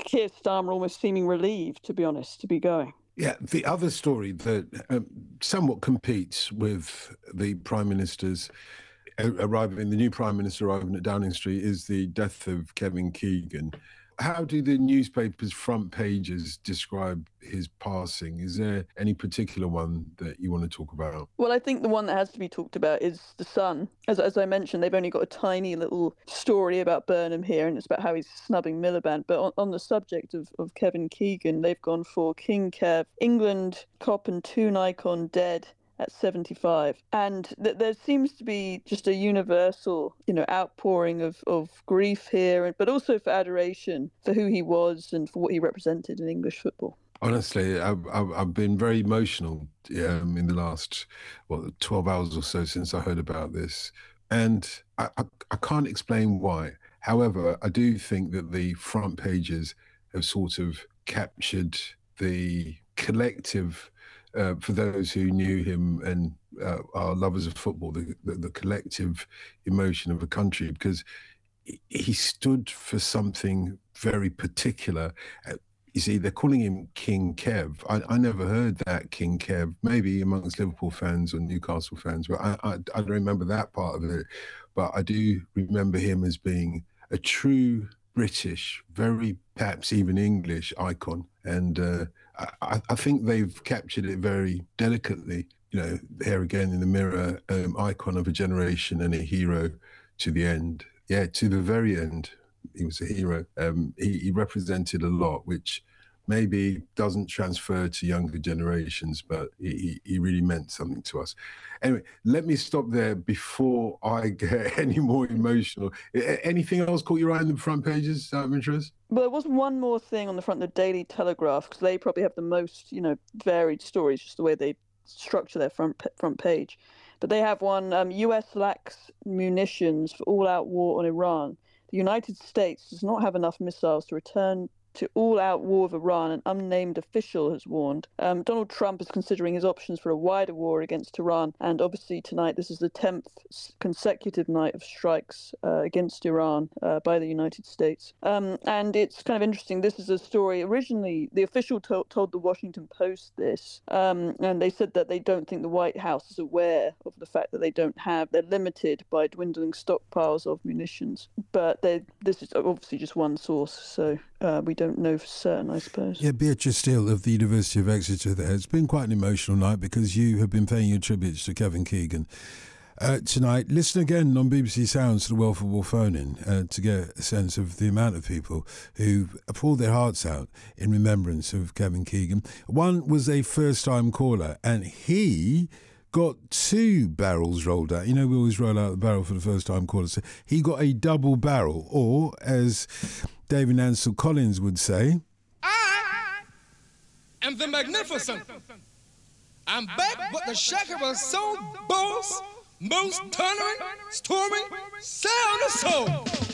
Keir Starmer almost seeming relieved, to be honest, to be going. Yeah, the other story that somewhat competes with the Prime Minister's the new Prime Minister arriving at Downing Street is the death of Kevin Keegan. How do the newspapers' front pages describe his passing? Is there any particular one that you want to talk about? Well, I think the one that has to be talked about is The Sun. As I mentioned, they've only got a tiny little story about Burnham here, and it's about how he's snubbing Miliband. But on the subject of Kevin Keegan, they've gone for King Kev, England cop and toon icon dead at 75. And there seems to be just a universal, outpouring of grief here, but also for adoration for who he was and for what he represented in English football. Honestly, I've been very emotional in the last 12 hours or so since I heard about this. And I can't explain why. However, I do think that the front pages have sort of captured the collective, for those who knew him and are lovers of football, the collective emotion of a country, because he stood for something very particular. You see, they're calling him King Kev. I never heard that, King Kev, maybe amongst Liverpool fans or Newcastle fans, but I don't remember that part of it. But I do remember him as being a true British, very perhaps even English icon. And I think they've captured it very delicately. Here again in the mirror, icon of a generation and a hero to the end. Yeah, to the very end. He was a hero. He represented a lot, which maybe doesn't transfer to younger generations, but he really meant something to us. Anyway, let me stop there before I get any more emotional. Anything else caught your eye in the front pages out of interest? Well, there was one more thing on the front of the Daily Telegraph, because they probably have the most, varied stories, just the way they structure their front page. But they have one, US lacks munitions for all-out war on Iran. The United States does not have enough missiles to return to all-out war with Iran, an unnamed official has warned. Donald Trump is considering his options for a wider war against Iran, and obviously tonight this is the 10th consecutive night of strikes against Iran by the United States. And it's kind of interesting, this is a story, originally the official told the Washington Post this, and they said that they don't think the White House is aware of the fact that they're limited by dwindling stockpiles of munitions. But this is obviously just one source, so we don't know for certain, I suppose. Yeah, Beatrice Steele of the University of Exeter there. It's been quite an emotional night because you have been paying your tributes to Kevin Keegan. Tonight, listen again on BBC Sounds to the World Football Phone-In to get a sense of the amount of people who poured their hearts out in remembrance of Kevin Keegan. One was a first-time caller, and he got 2 barrels rolled out. We always roll out the barrel for the first-time caller. So he got a double barrel, or as David Ansel Collins would say, I am the Magnificent. I'm back with the Shakira Soul Boss, most thundering, storming, sound of soul.